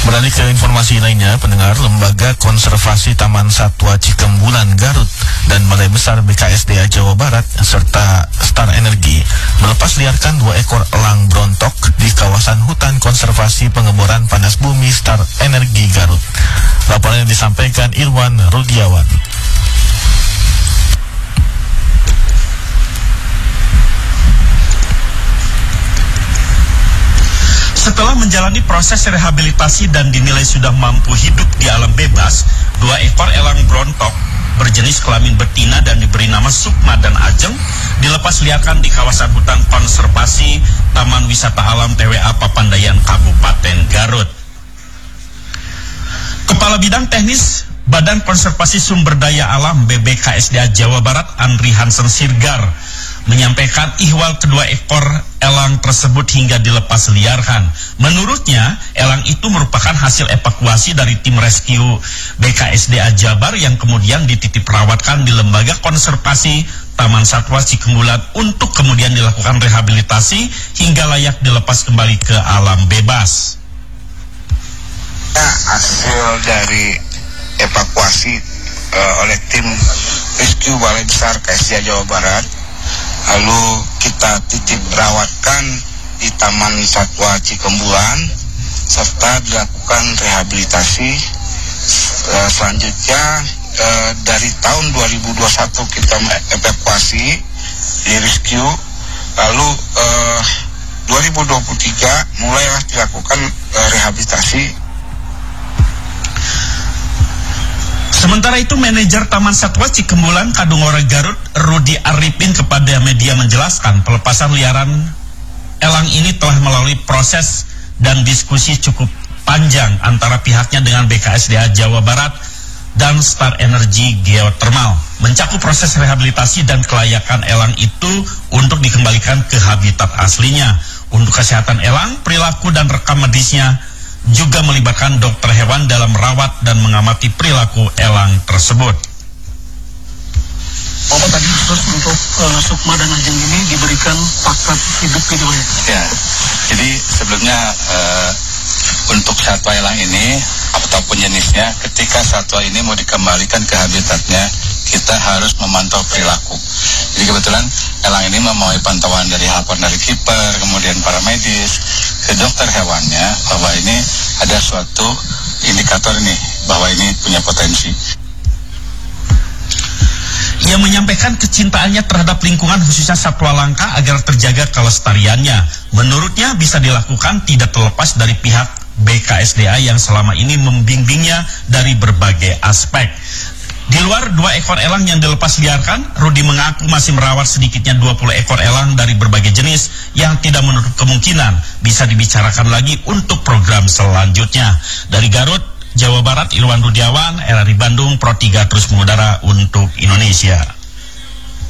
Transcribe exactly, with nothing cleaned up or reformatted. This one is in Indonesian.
Beralih ke informasi lainnya, pendengar, Lembaga Konservasi Taman Satwa Cikembulan Garut dan Balai Besar B K S D A Jawa Barat serta Star Energy melepas liarkan dua ekor elang brontok di kawasan hutan konservasi pengeboran panas bumi Star Energy Garut. Laporan yang disampaikan Irwan Rudiawan. Setelah menjalani proses rehabilitasi dan dinilai sudah mampu hidup di alam bebas, dua ekor elang brontok berjenis kelamin betina dan diberi nama Sukma dan Ajeng dilepas liarkan di kawasan hutan konservasi Taman Wisata Alam T W A Papandayan Kabupaten Garut. Kepala Bidang Teknis Badan Konservasi Sumber Daya Alam B B K S D A Jawa Barat Andri Hansen Sirgar menyampaikan ihwal kedua ekor elang tersebut hingga dilepas liarkan. Menurutnya, elang itu merupakan hasil evakuasi dari tim rescue B K S D A Jabar yang kemudian dititip rawatkan di Lembaga Konservasi Taman Satwa Cikembulan untuk kemudian dilakukan rehabilitasi hingga layak dilepas kembali ke alam bebas. Hasil dari evakuasi uh, oleh tim rescue Balai Besar K S D A Jawa Barat, lalu kita titip rawatkan di Taman Satwa Cikembulan serta dilakukan rehabilitasi. Uh, selanjutnya uh, dari tahun dua ribu dua puluh satu kita evakuasi di rescue, lalu uh, dua ribu dua puluh tiga mulailah dilakukan uh, rehabilitasi. Sementara itu, manajer Taman Satwa Cikembulan Kadungora Garut, Rudi Arifin, kepada media menjelaskan pelepasan liaran elang ini telah melalui proses dan diskusi cukup panjang antara pihaknya dengan B K S D A Jawa Barat dan Star Energy Geothermal, mencakup proses rehabilitasi dan kelayakan elang itu untuk dikembalikan ke habitat aslinya. Untuk kesehatan elang, perilaku dan rekam medisnya juga melibatkan dokter hewan dalam merawat dan mengamati perilaku elang tersebut. Oh, tadi terus untuk uh, Sukma dan Ajeng ini diberikan paket hidup gitu ya? Ya, jadi sebelumnya uh, untuk satwa elang ini ataupun jenisnya, ketika satwa ini mau dikembalikan ke habitatnya, kita harus memantau perilaku. Jadi kebetulan elang ini memenuhi pantauan dari halpern dari kiper, kemudian para medis, ke dokter hewannya, bahwa ini ada suatu indikator ini, bahwa ini punya potensi. Ia menyampaikan kecintaannya terhadap lingkungan khususnya satwa langka agar terjaga kelestariannya. Menurutnya bisa dilakukan tidak terlepas dari pihak B K S D A yang selama ini membimbingnya dari berbagai aspek. Di luar dua ekor elang yang dilepas liarkan, Rudi mengaku masih merawat sedikitnya dua puluh ekor elang dari berbagai jenis yang tidak menutup kemungkinan bisa dibicarakan lagi untuk program selanjutnya. Dari Garut, Jawa Barat, Irwan Rudiawan, R R I Bandung, Pro tiga terus mengudara untuk Indonesia.